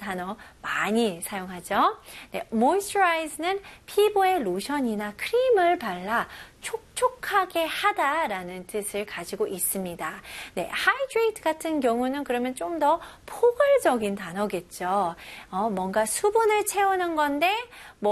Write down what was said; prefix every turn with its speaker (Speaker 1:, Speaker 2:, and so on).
Speaker 1: 단어 많이 사용하죠. 네, moisturize는 피부에 로션이나 크림을 발라 촉촉하게 하다라는 뜻을 가지고 있습니다. 네, hydrate 같은 경우는 그러면 좀 더 포괄적인 단어겠죠. 뭔가 수분을 채우는 건데